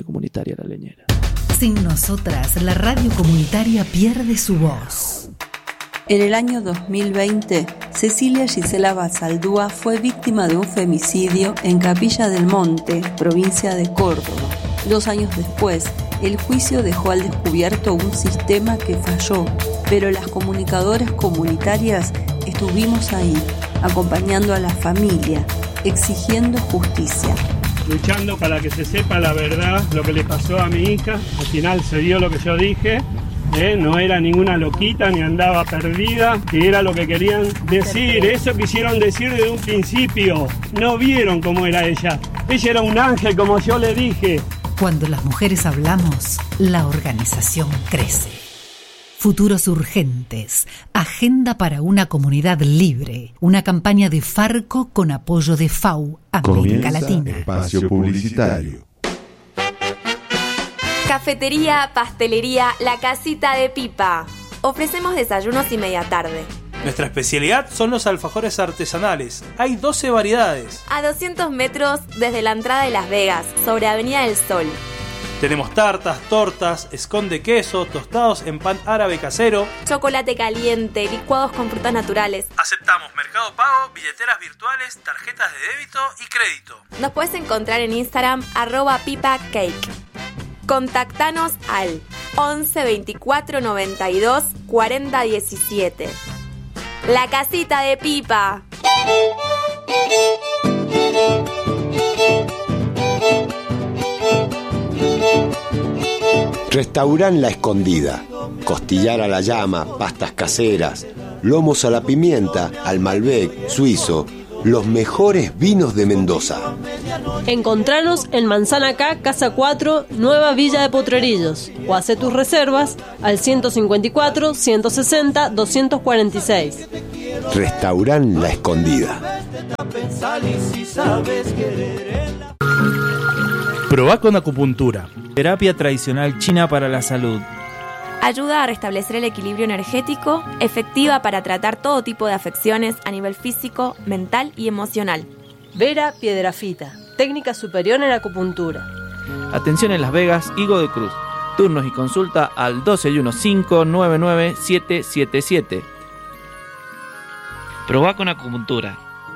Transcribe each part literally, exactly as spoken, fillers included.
Radio Comunitaria La Leñera. Sin nosotras, la radio comunitaria pierde su voz. En el año dos mil veinte, Cecilia Gisela Basaldúa fue víctima de un femicidio en Capilla del Monte, provincia de Córdoba. Dos años después, el juicio dejó al descubierto un sistema que falló, pero las comunicadoras comunitarias estuvimos ahí, acompañando a la familia, exigiendo justicia. Luchando para que se sepa la verdad, lo que le pasó a mi hija. Al final se dio lo que yo dije. ¿Eh? No era ninguna loquita ni andaba perdida, que era lo que querían decir, eso quisieron decir desde un principio. No vieron cómo era ella. Ella era un ángel, como yo le dije. Cuando las mujeres hablamos, la organización crece. Futuros urgentes, agenda para una comunidad libre, una campaña de Farco con apoyo de F A U América Comienza Latina. Espacio publicitario. Cafetería, pastelería, La Casita de Pipa. Ofrecemos desayunos y media tarde. Nuestra especialidad son los alfajores artesanales. Hay doce variedades. A doscientos metros desde la entrada de Las Vegas, sobre Avenida del Sol. Tenemos tartas, tortas, scone de queso, tostados en pan árabe casero, chocolate caliente, licuados con frutas naturales. Aceptamos Mercado Pago, billeteras virtuales, tarjetas de débito y crédito. Nos puedes encontrar en Instagram, arroba pipa cake. Contactanos al once veinticuatro noventa y dos cuarenta diecisiete. La Casita de Pipa. Restaurant La Escondida. Costillar a la llama, pastas caseras, lomos a la pimienta, al Malbec, suizo, los mejores vinos de Mendoza. Encontranos en Manzana K, Casa cuatro, Nueva Villa de Potrerillos, o hacé tus reservas al ciento cincuenta y cuatro, ciento sesenta, doscientos cuarenta y seis. Restaurant La Escondida. Probá con acupuntura, terapia tradicional china para la salud. Ayuda a restablecer el equilibrio energético, efectiva para tratar todo tipo de afecciones a nivel físico, mental y emocional. Vera Piedrafita, técnica superior en acupuntura. Atención en Las Vegas, Higo de Cruz. Turnos y consulta al doce y quince, nueve nueve siete siete siete. Probá con acupuntura.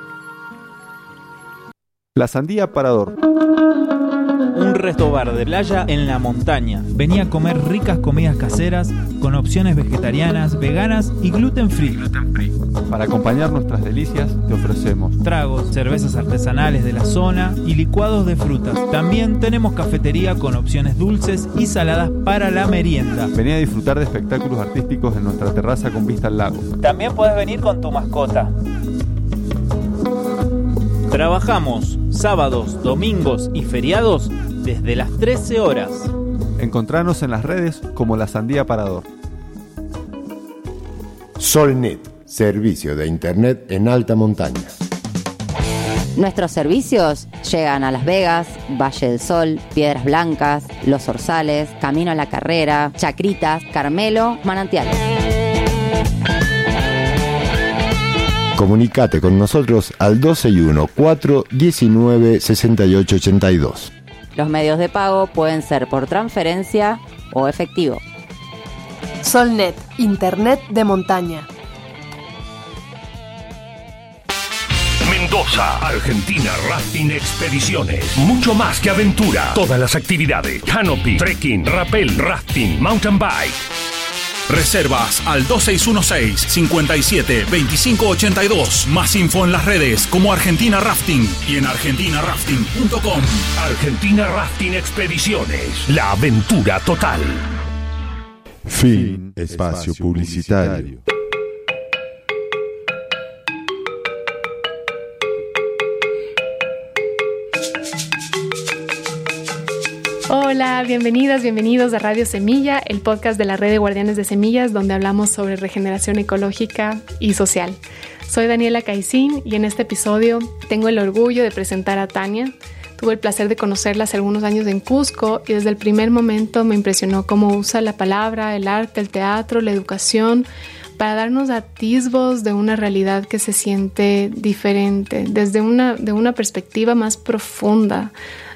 La Sandía Parador. Un resto bar de playa en la montaña. Vení a comer ricas comidas caseras con opciones vegetarianas, veganas y gluten free. Para acompañar nuestras delicias te ofrecemos tragos, cervezas artesanales de la zona y licuados de frutas. También tenemos cafetería con opciones dulces y saladas para la merienda. Vení a disfrutar de espectáculos artísticos en nuestra terraza con vista al lago. También podés venir con tu mascota. Trabajamos sábados, domingos y feriados desde las trece horas. Encontranos en las redes como La Sandía Parador. Solnet, servicio de internet en alta montaña. Nuestros servicios llegan a Las Vegas, Valle del Sol, Piedras Blancas, Los Orzales, Camino a la Carrera, Chacritas, Carmelo, Manantiales. Comunicate con nosotros al doce y uno, cuatro diecinueve, sesenta y ocho ochenta y dos. Los medios de pago pueden ser por transferencia o efectivo. Solnet, internet de montaña. Mendoza, Argentina Rafting Expediciones. Mucho más que aventura. Todas las actividades: canopy, trekking, rappel, rafting, mountain bike. Reservas al dos seis uno seis, cinco siete, dos cinco ocho dos. Más info en las redes como Argentina Rafting y en argentina rafting punto com. Argentina Rafting Expediciones. La aventura total. Fin. Espacio publicitario. Hola, bienvenidas, bienvenidos a Radio Semilla, el podcast de la Red de Guardianes de Semillas, donde hablamos sobre regeneración ecológica y social. Soy Daniela Caicín y en este episodio tengo el orgullo de presentar a Tania. Tuve el placer de conocerla hace algunos años en Cusco y desde el primer momento me impresionó cómo usa la palabra, el arte, el teatro, la educación para darnos atisbos de una realidad que se siente diferente, desde una, de una perspectiva más profunda,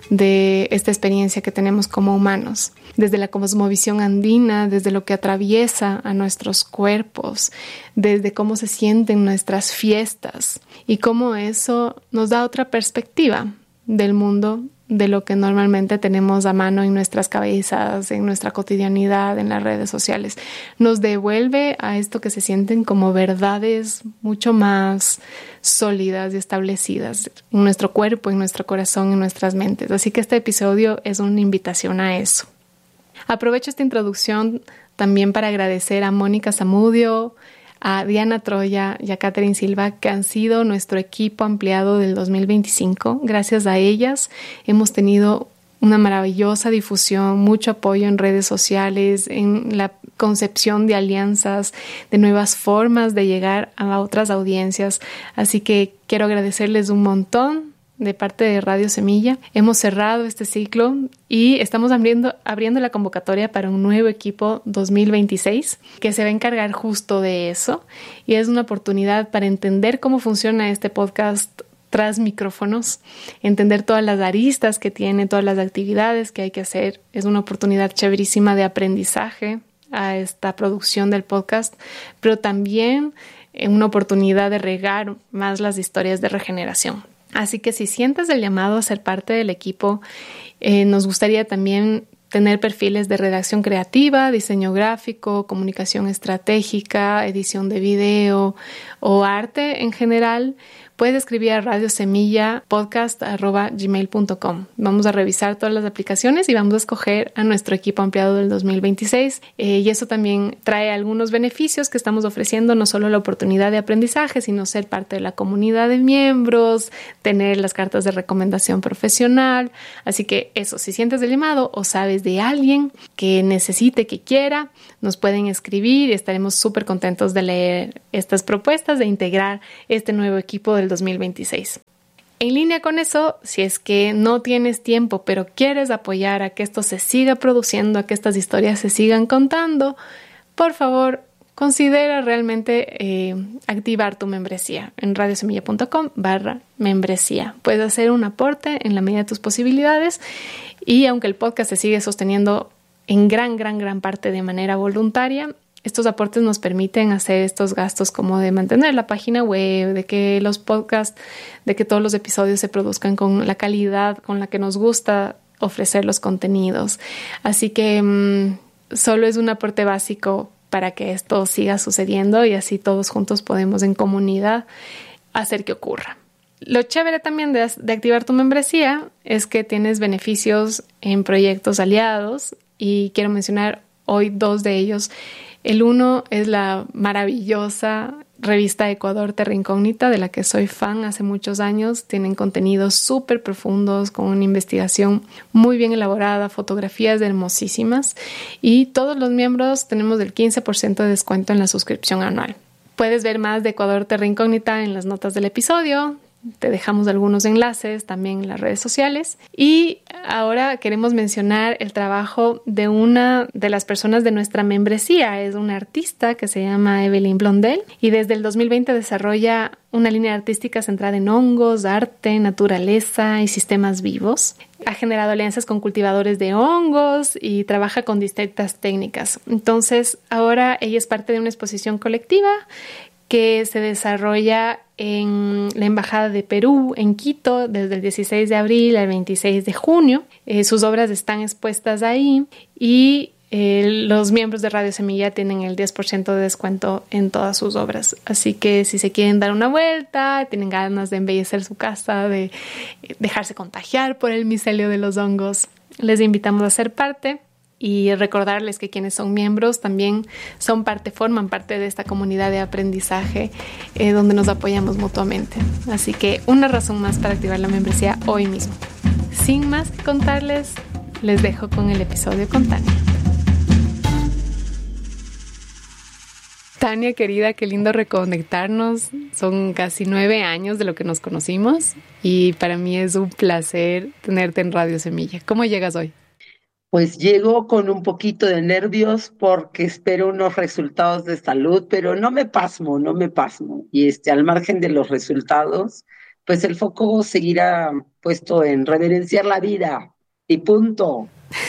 de esta experiencia que tenemos como humanos, desde la cosmovisión andina, desde lo que atraviesa a nuestros cuerpos, desde cómo se sienten nuestras fiestas y cómo eso nos da otra perspectiva del mundo, de lo que normalmente tenemos a mano en nuestras cabezas, en nuestra cotidianidad, en las redes sociales. Nos devuelve a esto que se sienten como verdades mucho más sólidas y establecidas en nuestro cuerpo, en nuestro corazón, en nuestras mentes. Así que este episodio es una invitación a eso. Aprovecho esta introducción también para agradecer a Mónica Zamudio, a Diana Troya y a Catherine Silva, que han sido nuestro equipo ampliado del dos mil veinticinco. Gracias a ellas hemos tenido una maravillosa difusión, mucho apoyo en redes sociales, en la concepción de alianzas, de nuevas formas de llegar a otras audiencias. Así que quiero agradecerles un montón de parte de Radio Semilla. Hemos cerrado este ciclo y estamos abriendo, abriendo la convocatoria para un nuevo equipo dos mil veintiséis que se va a encargar justo de eso, y es una oportunidad para entender cómo funciona este podcast tras micrófonos, entender todas las aristas que tiene, todas las actividades que hay que hacer. Es una oportunidad chéverísima de aprendizaje a esta producción del podcast, pero también una oportunidad de regar más las historias de regeneración. Así que si sientes el llamado a ser parte del equipo, eh, nos gustaría también tener perfiles de redacción creativa, diseño gráfico, comunicación estratégica, edición de video o arte en general. Puedes escribir a radiosemillapodcast arroba gmail punto com. Vamos a revisar todas las aplicaciones y vamos a escoger a nuestro equipo ampliado del dos mil veintiséis. Eh, y eso también trae algunos beneficios que estamos ofreciendo, no solo la oportunidad de aprendizaje, sino ser parte de la comunidad de miembros, tener las cartas de recomendación profesional. Así que eso, si sientes el llamado o sabes de alguien que necesite, que quiera, nos pueden escribir y estaremos súper contentos de leer estas propuestas, de integrar este nuevo equipo del dos mil veintiséis. En línea con eso, si es que no tienes tiempo pero quieres apoyar a que esto se siga produciendo, a que estas historias se sigan contando, por favor, considera realmente eh, activar tu membresía en radiosemilla.com barra membresía. Puedes hacer un aporte en la medida de tus posibilidades, y aunque el podcast se sigue sosteniendo en gran, gran, gran parte de manera voluntaria, estos aportes nos permiten hacer estos gastos como de mantener la página web, de que los podcasts, de que todos los episodios se produzcan con la calidad con la que nos gusta ofrecer los contenidos. Así que mmm, solo es un aporte básico para que esto siga sucediendo, y así todos juntos podemos en comunidad hacer que ocurra. Lo chévere también de, de activar tu membresía es que tienes beneficios en proyectos aliados, y quiero mencionar hoy dos de ellos. El uno es la maravillosa revista Ecuador Terra Incógnita, de la que soy fan hace muchos años. Tienen contenidos súper profundos, con una investigación muy bien elaborada, fotografías hermosísimas, y todos los miembros tenemos el quince por ciento de descuento en la suscripción anual. Puedes ver más de Ecuador Terra Incógnita en las notas del episodio. Te dejamos algunos enlaces también en las redes sociales. Y ahora queremos mencionar el trabajo de una de las personas de nuestra membresía. Es una artista que se llama Evelyn Blondel, y desde el dos mil veinte desarrolla una línea artística centrada en hongos, arte, naturaleza y sistemas vivos. Ha generado alianzas con cultivadores de hongos y trabaja con distintas técnicas. Entonces, ahora ella es parte de una exposición colectiva que se desarrolla en la Embajada de Perú en Quito desde el dieciséis de abril al veintiséis de junio. Eh, sus obras están expuestas ahí, y eh, los miembros de Radio Semilla tienen el diez por ciento de descuento en todas sus obras. Así que si se quieren dar una vuelta, tienen ganas de embellecer su casa, de dejarse contagiar por el micelio de los hongos, les invitamos a ser parte. Y recordarles que quienes son miembros también son parte, forman parte de esta comunidad de aprendizaje eh, donde nos apoyamos mutuamente. Así que una razón más para activar la membresía hoy mismo. Sin más que contarles, les dejo con el episodio con Tania. Tania, querida, qué lindo reconectarnos. Son casi nueve años de lo que nos conocimos, y para mí es un placer tenerte en Radio Semilla. ¿Cómo llegas hoy? Pues llego con un poquito de nervios porque espero unos resultados de salud, pero no me pasmo, no me pasmo. Y este, al margen de los resultados, pues el foco seguirá puesto en reverenciar la vida y punto.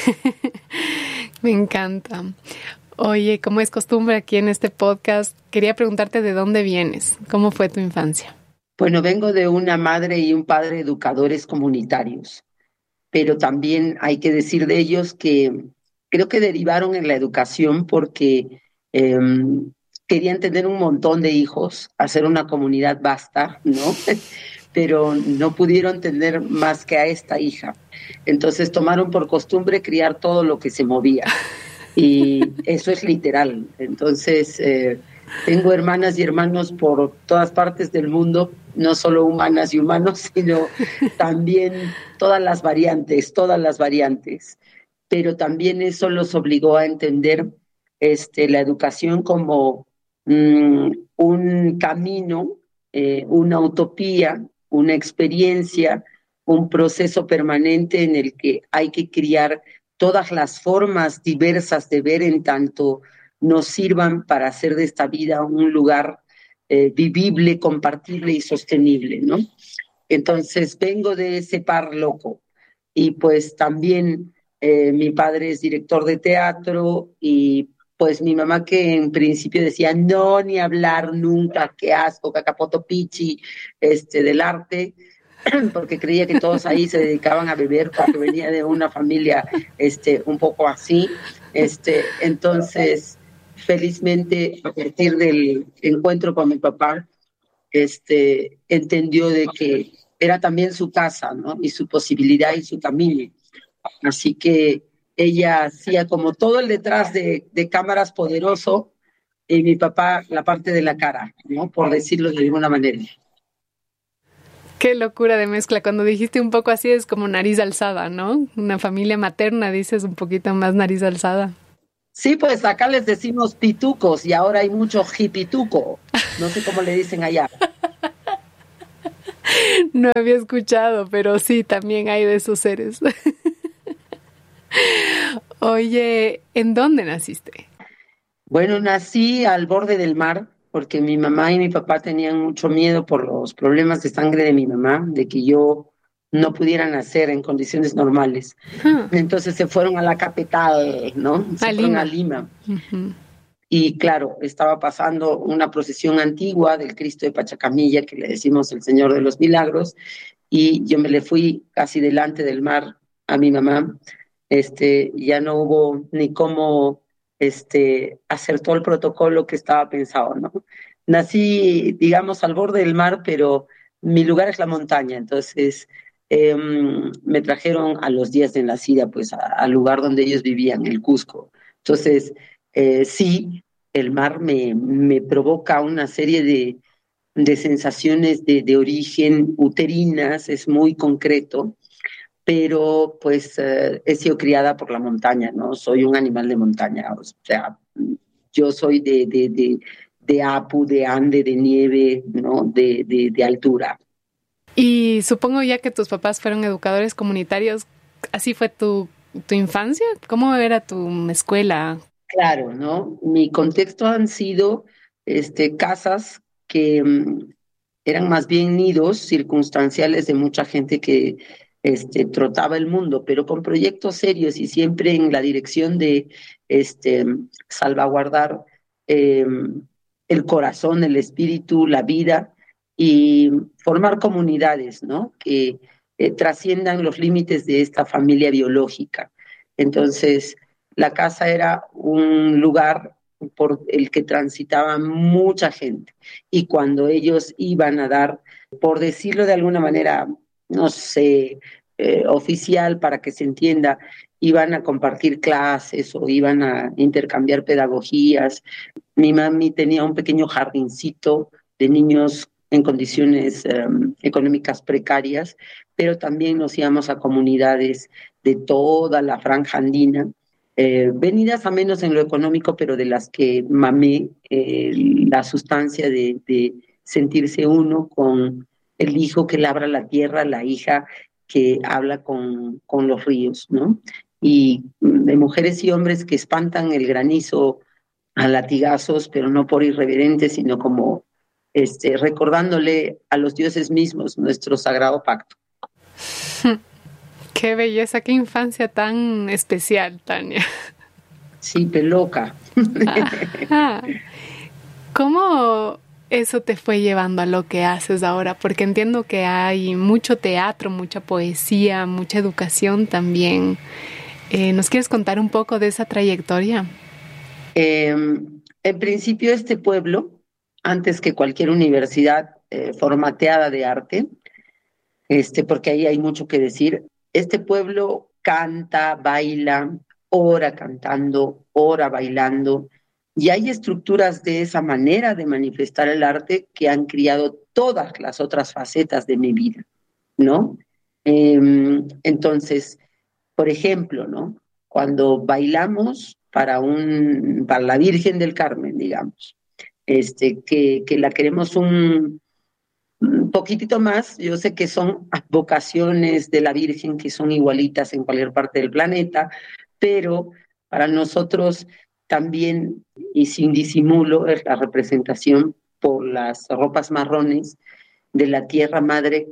Me encanta. Oye, como es costumbre aquí en este podcast, quería preguntarte de dónde vienes. ¿Cómo fue tu infancia? Bueno, vengo de una madre y un padre educadores comunitarios, pero también hay que decir de ellos que creo que derivaron en la educación porque eh, querían tener un montón de hijos, hacer una comunidad vasta, ¿no? Pero no pudieron tener más que a esta hija. Entonces tomaron por costumbre criar todo lo que se movía. Y eso es literal. Entonces, eh, tengo hermanas y hermanos por todas partes del mundo, no solo humanas y humanos, sino también todas las variantes, todas las variantes. Pero también eso los obligó a entender este, la educación como mm, un camino, eh, una utopía, una experiencia, un proceso permanente en el que hay que criar todas las formas diversas de ver en tanto nos sirvan para hacer de esta vida un lugar eh, vivible, compartible y sostenible, ¿no? Entonces vengo de ese par loco y pues también eh, mi padre es director de teatro y pues mi mamá que en principio decía no, ni hablar nunca, qué asco, cacapoto pichi, este, del arte, porque creía que todos ahí se dedicaban a beber porque venía de una familia este, un poco así. Este, entonces, felizmente, a partir del encuentro con mi papá, este, entendió de que era también su casa, ¿no? Y su posibilidad y su camino. Así que ella hacía como todo el detrás de, de cámaras poderoso y mi papá la parte de la cara, ¿no? Por decirlo de alguna manera. Qué locura de mezcla. Cuando dijiste un poco así es como nariz alzada, ¿no? Una familia materna, dices un poquito más nariz alzada. Sí, pues acá les decimos pitucos y ahora hay mucho jipituco. No sé cómo le dicen allá. No había escuchado, pero sí, también hay de esos seres. Oye, ¿en dónde naciste? Bueno, nací al borde del mar porque mi mamá y mi papá tenían mucho miedo por los problemas de sangre de mi mamá, de que yo no pudiera nacer en condiciones normales. Huh. Entonces se fueron a la capital, ¿no? Se a fueron Lima. a Lima. Uh-huh. Y claro, estaba pasando una procesión antigua del Cristo de Pachacamilla, que le decimos el Señor de los Milagros, y yo me le fui casi delante del mar a mi mamá. Este, ya no hubo ni cómo este, hacer todo el protocolo que estaba pensado, ¿no? Nací, digamos, al borde del mar, pero mi lugar es la montaña, entonces eh, me trajeron a los días de nacida, pues, al lugar donde ellos vivían, el Cusco. Entonces, eh, sí, el mar me, me provoca una serie de, de sensaciones de, de origen uterinas, es muy concreto, pero pues eh, he sido criada por la montaña, ¿no? Soy un animal de montaña, o sea, yo soy de, de, de, de Apu, de Ande, de nieve, ¿no? De, de, de altura. Y supongo ya que tus papás fueron educadores comunitarios, ¿así fue tu, tu infancia? ¿Cómo era tu escuela? Claro, ¿no? Mi contexto han sido este, casas que um, eran más bien nidos circunstanciales de mucha gente que Este, trotaba el mundo, pero con proyectos serios y siempre en la dirección de este, salvaguardar eh, el corazón, el espíritu, la vida y formar comunidades, ¿no? Que eh, trasciendan los límites de esta familia biológica. Entonces, la casa era un lugar por el que transitaba mucha gente y cuando ellos iban a dar, por decirlo de alguna manera, no sé, eh, oficial para que se entienda, iban a compartir clases o iban a intercambiar pedagogías. Mi mami tenía un pequeño jardincito de niños en condiciones um, económicas precarias, pero también nos íbamos a comunidades de toda la franja andina, eh, venidas a menos en lo económico, pero de las que mamé eh, la sustancia de, de sentirse uno con el hijo que labra la tierra, la hija que habla con, con los ríos, ¿no? Y de mujeres y hombres que espantan el granizo a latigazos, pero no por irreverentes, sino como este, recordándole a los dioses mismos nuestro sagrado pacto. Qué belleza, qué infancia tan especial, Tania. Sí, peloca. Ajá. ¿Cómo eso te fue llevando a lo que haces ahora? Porque entiendo que hay mucho teatro, mucha poesía, mucha educación también. Eh, ¿Nos quieres contar un poco de esa trayectoria? Eh, en principio, este pueblo, antes que cualquier universidad eh, formateada de arte, este, porque ahí hay mucho que decir, este pueblo canta, baila, ora cantando, ora bailando, y hay estructuras de esa manera de manifestar el arte que han criado todas las otras facetas de mi vida, ¿no? Eh, entonces, por ejemplo, ¿no? Cuando bailamos para, un, para la Virgen del Carmen, digamos, este, que, que la queremos un, un poquitito más, yo sé que son vocaciones de la Virgen que son igualitas en cualquier parte del planeta, pero para nosotros también, y sin disimulo, es la representación por las ropas marrones de la Tierra Madre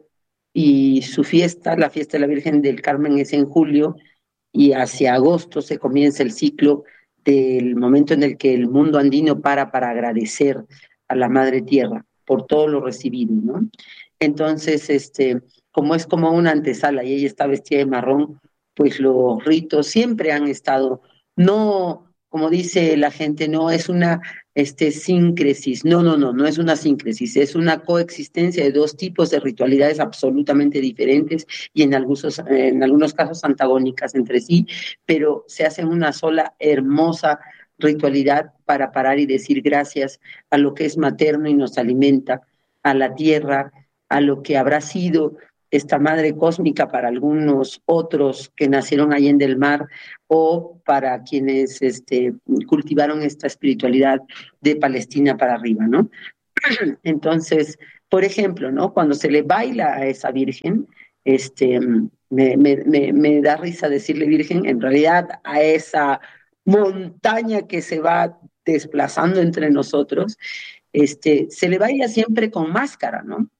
y su fiesta, la fiesta de la Virgen del Carmen es en julio, y hacia agosto se comienza el ciclo del momento en el que el mundo andino para para agradecer a la Madre Tierra por todo lo recibido, ¿no? Entonces, este, como es como una antesala y ella está vestida de marrón, pues los ritos siempre han estado, no, como dice la gente, no es una este, síncresis, no, no, no, no es una síncresis, es una coexistencia de dos tipos de ritualidades absolutamente diferentes y en algunos, en algunos casos antagónicas entre sí, pero se hace una sola hermosa ritualidad para parar y decir gracias a lo que es materno y nos alimenta, a la tierra, a lo que habrá sido esta madre cósmica para algunos otros que nacieron ahí en el mar o para quienes este, cultivaron esta espiritualidad de Palestina para arriba, ¿no? Entonces, por ejemplo, ¿no? Cuando se le baila a esa virgen, este, me, me, me, me da risa decirle virgen, en realidad a esa montaña que se va desplazando entre nosotros, este, se le baila siempre con máscara, ¿no?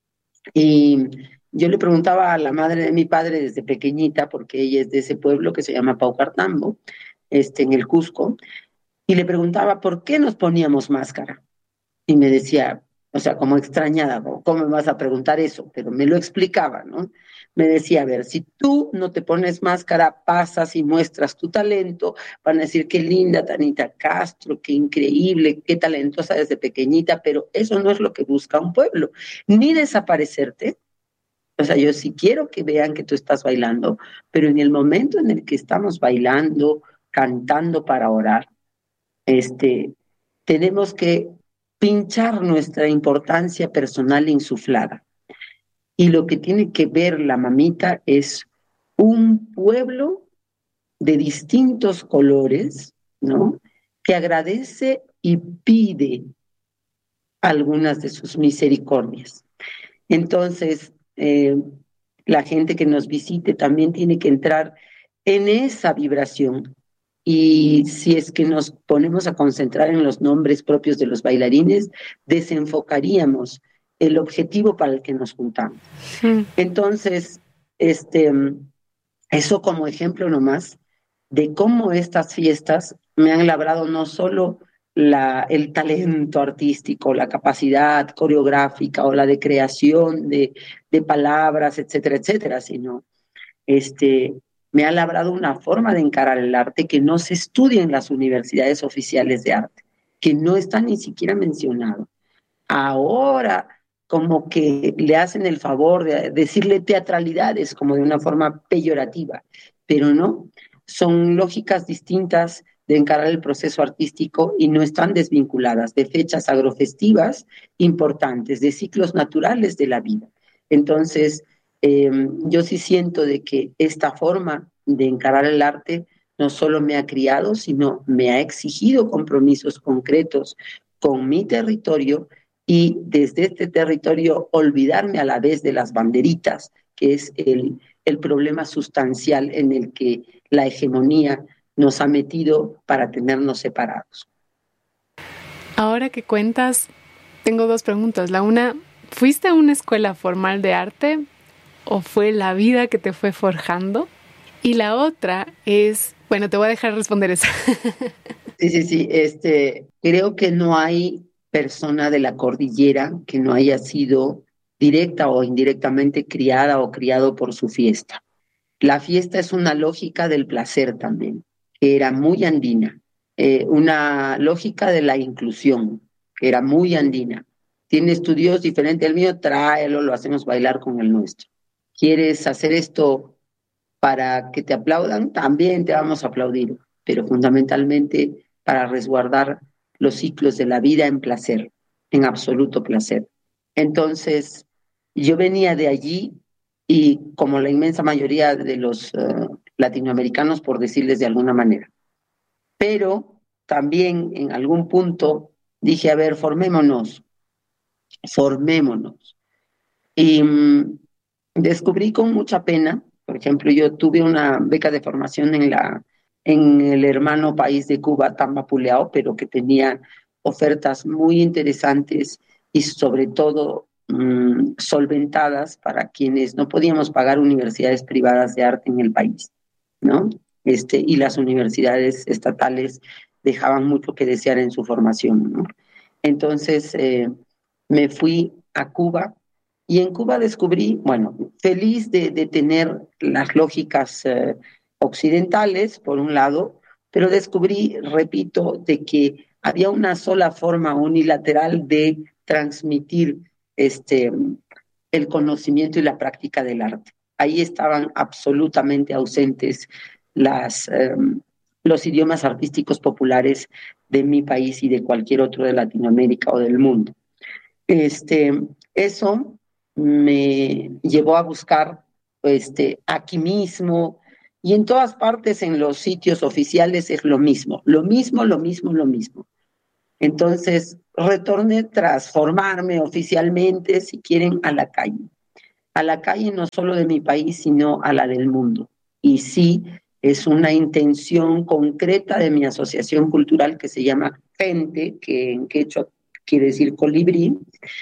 Y yo le preguntaba a la madre de mi padre desde pequeñita, porque ella es de ese pueblo que se llama Paucartambo, este, en el Cusco, y le preguntaba por qué nos poníamos máscara. Y me decía, o sea, como extrañada, ¿cómo me vas a preguntar eso? Pero me lo explicaba, ¿no? Me decía, a ver, si tú no te pones máscara, pasas y muestras tu talento, van a decir qué linda Tanita Castro, qué increíble, qué talentosa desde pequeñita, pero eso no es lo que busca un pueblo, ni desaparecerte. O sea, yo sí quiero que vean que tú estás bailando, pero en el momento en el que estamos bailando, cantando para orar, este, tenemos que pinchar nuestra importancia personal insuflada. Y lo que tiene que ver la mamita es un pueblo de distintos colores, ¿no? Que agradece y pide algunas de sus misericordias. Entonces, eh, la gente que nos visite también tiene que entrar en esa vibración. Y si es que nos ponemos a concentrar en los nombres propios de los bailarines, desenfocaríamos el objetivo para el que nos juntamos. Mm. Entonces, este, eso como ejemplo nomás de cómo estas fiestas me han labrado no solo la, el talento artístico, la capacidad coreográfica o la de creación de, de palabras, etcétera, etcétera, sino este, me ha labrado una forma de encarar el arte que no se estudia en las universidades oficiales de arte, que no está ni siquiera mencionado. Ahora, como que le hacen el favor de decirle teatralidades como de una forma peyorativa, pero no, son lógicas distintas de encarar el proceso artístico y no están desvinculadas de fechas agrofestivas importantes, de ciclos naturales de la vida. Entonces, eh, yo sí siento de que esta forma de encarar el arte no solo me ha criado, sino me ha exigido compromisos concretos con mi territorio y desde este territorio olvidarme a la vez de las banderitas, que es el, el problema sustancial en el que la hegemonía nos ha metido para tenernos separados. Ahora que cuentas Tengo dos preguntas. La una, ¿fuiste a una escuela formal de arte o fue la vida que te fue forjando? Y la otra es, bueno, te voy a dejar responder esa. Sí, sí, sí. Este, creo que no hay persona de la cordillera que no haya sido directa o indirectamente criada o criado por su fiesta. La fiesta es una lógica del placer también, que era muy andina. Eh, una lógica de la inclusión, que era muy andina. Tiene estudios diferentes al mío, tráelo, lo hacemos bailar con el nuestro. ¿Quieres hacer esto para que te aplaudan? También te vamos a aplaudir, pero fundamentalmente para resguardar los ciclos de la vida en placer, en absoluto placer. Entonces, yo venía de allí y como la inmensa mayoría de los uh, latinoamericanos, por decirles de alguna manera. Pero también en algún punto dije, a ver, formémonos, formémonos. Y um, descubrí con mucha pena, por ejemplo, yo tuve una beca de formación en, la, en el hermano país de Cuba, Tambapuleao, pero que tenía ofertas muy interesantes y sobre todo um, solventadas para quienes no podíamos pagar universidades privadas de arte en el país, ¿no? Este, y las universidades estatales dejaban mucho que desear en su formación, ¿no? Entonces eh, me fui a Cuba y en Cuba descubrí, bueno, feliz de, de tener las lógicas eh, occidentales, por un lado, pero descubrí, repito, de que había una sola forma unilateral de transmitir este, el conocimiento y la práctica del arte. Ahí estaban absolutamente ausentes las, eh, los idiomas artísticos populares de mi país y de cualquier otro de Latinoamérica o del mundo. Este, eso me llevó a buscar este, aquí mismo y en todas partes en los sitios oficiales es lo mismo, lo mismo, lo mismo, lo mismo. Entonces retorné tras formarme oficialmente, si quieren, a la calle. A la calle no solo de mi país, sino a la del mundo. Y sí, es una intención concreta de mi asociación cultural que se llama FENTE, que en quechua quiere decir colibrí.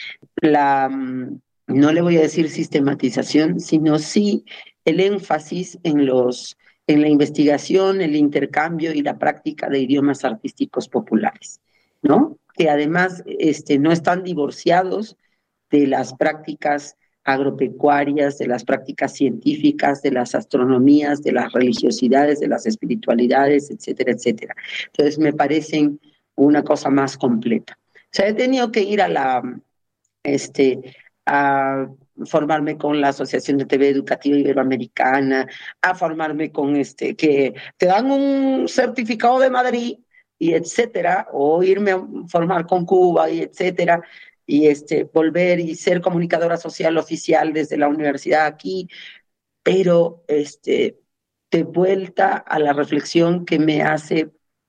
La, no le voy a decir sistematización, sino sí el énfasis en, los, en la investigación, el intercambio y la práctica de idiomas artísticos populares, ¿no? Que además este, no están divorciados de las prácticas agropecuarias, de las prácticas científicas, de las astronomías, de las religiosidades, de las espiritualidades, etcétera, etcétera. Entonces me parecen una cosa más completa. O sea, he tenido que ir a la, este, a formarme con la Asociación de T V Educativa Iberoamericana, a formarme con este, que te dan un certificado de Madrid, y etcétera, o irme a formar con Cuba, y etcétera, y este, volver y ser comunicadora social oficial desde la universidad aquí, pero este, de vuelta a la reflexión que me hace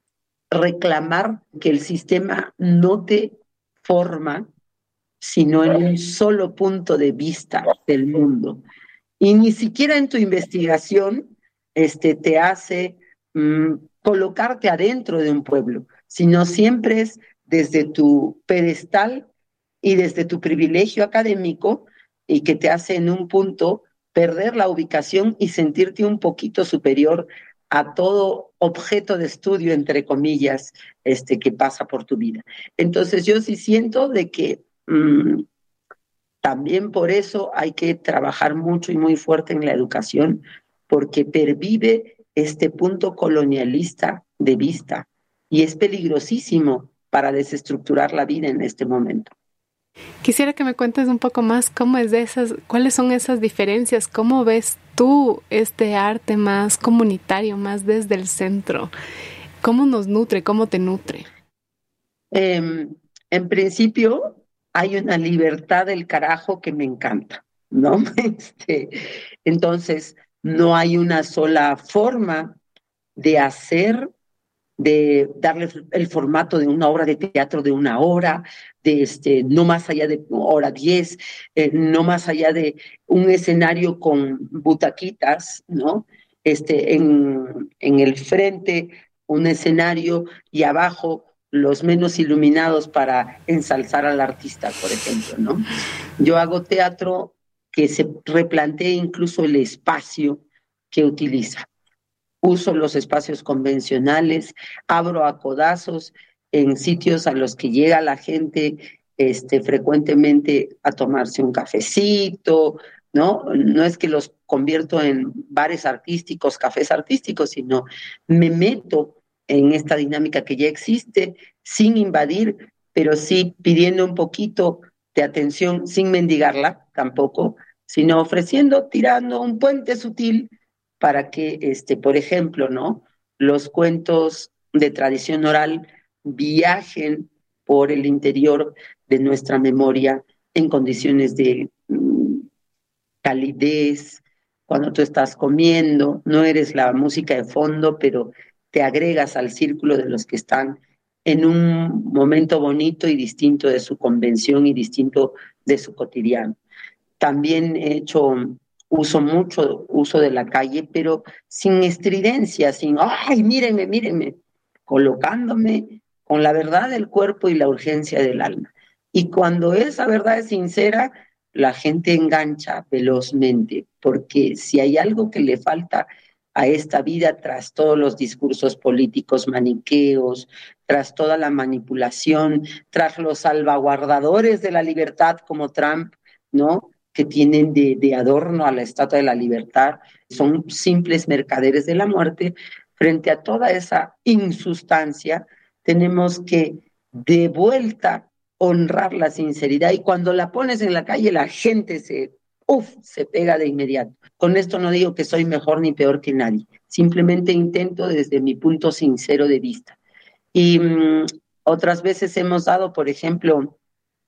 reclamar que el sistema no te forma, sino en un solo punto de vista del mundo. Y ni siquiera en tu investigación este, te hace mmm, colocarte adentro de un pueblo, sino siempre es desde tu pedestal y desde tu privilegio académico, y que te hace en un punto perder la ubicación y sentirte un poquito superior a todo objeto de estudio, entre comillas, este, que pasa por tu vida. Entonces yo sí siento de que mmm, también por eso hay que trabajar mucho y muy fuerte en la educación, porque pervive este punto colonialista de vista y es peligrosísimo para desestructurar la vida en este momento. Quisiera que me cuentes un poco más cómo es de esas, cuáles son esas diferencias, cómo ves tú este arte más comunitario, más desde el centro, cómo nos nutre, cómo te nutre. Eh, en principio hay una libertad del carajo que me encanta, ¿no? Este, entonces no hay una sola forma de hacer, de darle el formato de una obra de teatro de una hora, de este, no más allá de hora diez, eh, no más allá de un escenario con butaquitas, ¿no? Este, en, en el frente un escenario y abajo los menos iluminados para ensalzar al artista, por ejemplo, ¿no? Yo hago teatro que se replantea incluso el espacio que utiliza. Uso los espacios convencionales, abro a codazos en sitios a los que llega la gente este, frecuentemente a tomarse un cafecito, ¿no? No es que los convierto en bares artísticos, cafés artísticos, sino me meto en esta dinámica que ya existe, sin invadir, pero sí pidiendo un poquito de atención, sin mendigarla tampoco, sino ofreciendo, tirando un puente sutil para que, este, por ejemplo, ¿no?, los cuentos de tradición oral viajen por el interior de nuestra memoria en condiciones de mm, calidez. Cuando tú estás comiendo, no eres la música de fondo, pero te agregas al círculo de los que están en un momento bonito y distinto de su convención y distinto de su cotidiano. También he hecho uso mucho uso de la calle, pero sin estridencia, sin, ¡ay, mírenme, mírenme!, colocándome con la verdad del cuerpo y la urgencia del alma. Y cuando esa verdad es sincera, la gente engancha velozmente, porque si hay algo que le falta a esta vida tras todos los discursos políticos maniqueos, tras toda la manipulación, tras los salvaguardadores de la libertad como Trump, ¿no?, que tienen de, de adorno a la Estatua de la Libertad, son simples mercaderes de la muerte. Frente a toda esa insustancia, tenemos que de vuelta honrar la sinceridad, y cuando la pones en la calle la gente se, uf, se pega de inmediato. Con esto no digo que soy mejor ni peor que nadie, simplemente intento desde mi punto sincero de vista. Y mmm, otras veces hemos dado, por ejemplo,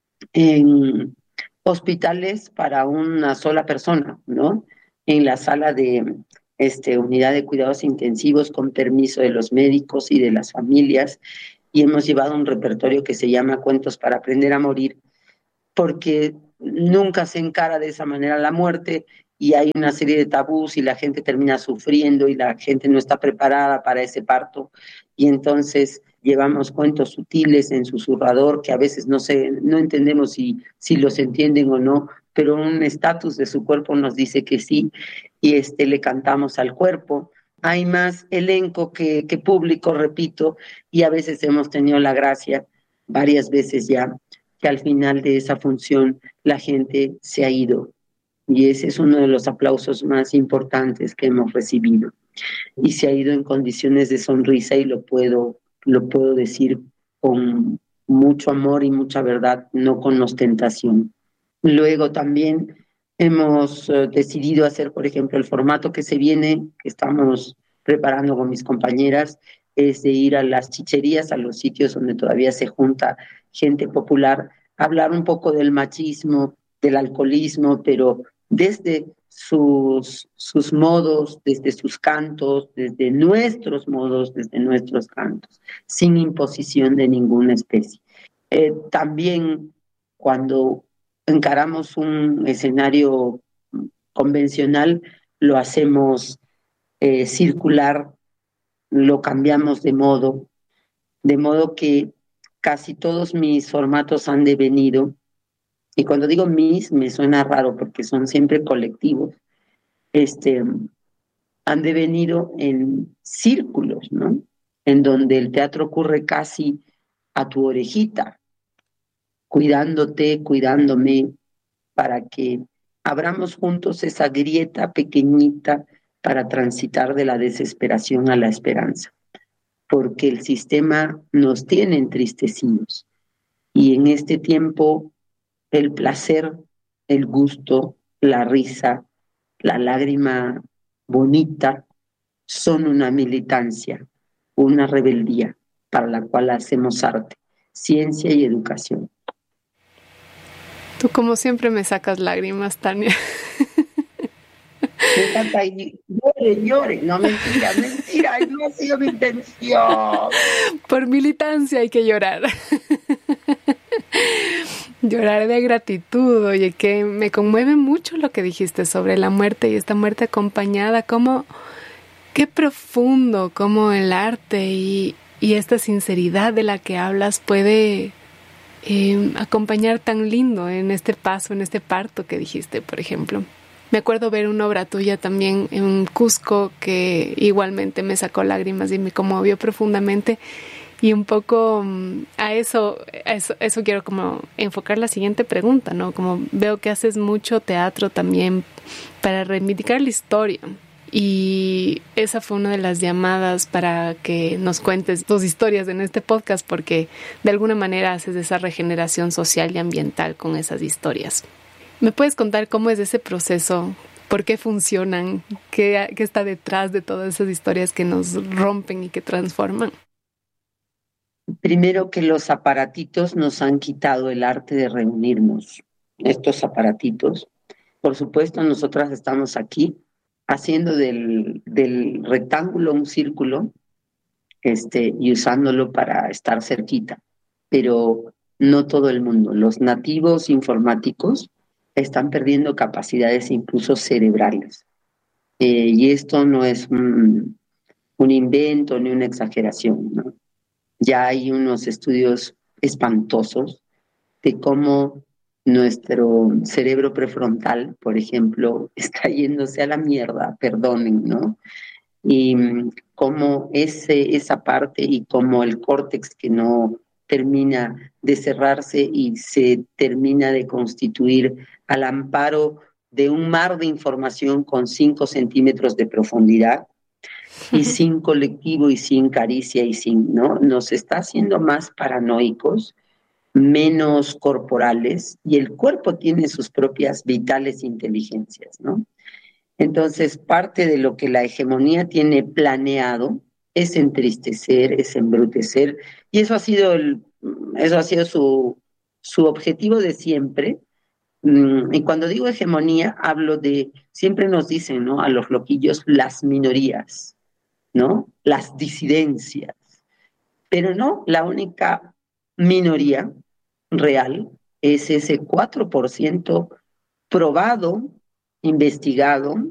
en hospitales para una sola persona, ¿no?, en la sala de este, unidad de cuidados intensivos, con permiso de los médicos y de las familias, y hemos llevado un repertorio que se llama Cuentos para aprender a morir, porque nunca se encara de esa manera la muerte, y hay una serie de tabús y la gente termina sufriendo y la gente no está preparada para ese parto, y entonces llevamos cuentos sutiles en susurrador que a veces no sé, no entendemos si, si los entienden o no, pero un estatus de su cuerpo nos dice que sí, y este, le cantamos al cuerpo. Hay más elenco que, que público, repito, y a veces hemos tenido la gracia, varias veces ya, que al final de esa función la gente se ha ido, y ese es uno de los aplausos más importantes que hemos recibido, y se ha ido en condiciones de sonrisa, y lo puedo, lo puedo decir con mucho amor y mucha verdad, no con ostentación. Luego también hemos uh, decidido hacer, por ejemplo, el formato que se viene, que estamos preparando con mis compañeras, es de ir a las chicherías, a los sitios donde todavía se junta gente popular, hablar un poco del machismo, del alcoholismo, pero desde sus, sus modos, desde sus cantos, desde nuestros modos, desde nuestros cantos, sin imposición de ninguna especie. Eh, también cuando encaramos un escenario convencional, lo hacemos eh, circular, lo cambiamos de modo, de modo que casi todos mis formatos han devenido, y cuando digo mis, me suena raro porque son siempre colectivos, este, han devenido en círculos, ¿no?, en donde el teatro ocurre casi a tu orejita, cuidándote, cuidándome, para que abramos juntos esa grieta pequeñita para transitar de la desesperación a la esperanza, porque el sistema nos tiene entristecidos, y en este tiempo el placer, el gusto, la risa, la lágrima bonita son una militancia, una rebeldía para la cual hacemos arte, ciencia y educación. Tú como siempre me sacas lágrimas, Tania. Me encanta, y llore, llore, no, mentira, mentira, no ha sido mi intención. Por militancia hay que llorar. Llorar de gratitud. Oye, que me conmueve mucho lo que dijiste sobre la muerte y esta muerte acompañada, cómo, qué profundo, cómo el arte y, y esta sinceridad de la que hablas puede eh, acompañar tan lindo en este paso, en este parto que dijiste, por ejemplo. Me acuerdo ver una obra tuya también en Cusco que igualmente me sacó lágrimas y me conmovió profundamente. Y un poco a eso, a eso, eso quiero como enfocar la siguiente pregunta, ¿no? Como veo que haces mucho teatro también para reivindicar la historia. Y esa fue una de las llamadas para que nos cuentes tus historias en este podcast, porque de alguna manera haces esa regeneración social y ambiental con esas historias. ¿Me puedes contar cómo es ese proceso? ¿Por qué funcionan? ¿Qué, qué está detrás de todas esas historias que nos rompen y que transforman? Primero, que los aparatitos nos han quitado el arte de reunirnos. Estos aparatitos, por supuesto, nosotras estamos aquí haciendo del, del rectángulo un círculo, este, y usándolo para estar cerquita, pero no todo el mundo. Los nativos informáticos están perdiendo capacidades incluso cerebrales. Eh, y esto no es un, un invento ni una exageración, ¿no? Ya hay unos estudios espantosos de cómo nuestro cerebro prefrontal, por ejemplo, está yéndose a la mierda, perdonen, ¿no? Y cómo ese, esa parte y cómo el córtex que no termina de cerrarse y se termina de constituir al amparo de un mar de información con cinco centímetros de profundidad, y sin colectivo y sin caricia y sin, ¿no? Nos está haciendo más paranoicos, menos corporales, y el cuerpo tiene sus propias vitales inteligencias, ¿no? Entonces, parte de lo que la hegemonía tiene planeado es entristecer, es embrutecer, y eso ha sido, el, eso ha sido su, su objetivo de siempre. Y cuando digo hegemonía, hablo de, siempre nos dicen, ¿no?, a los loquillos, las minorías, ¿no? Las disidencias. Pero no, la única minoría real es ese cuatro por ciento probado, investigado,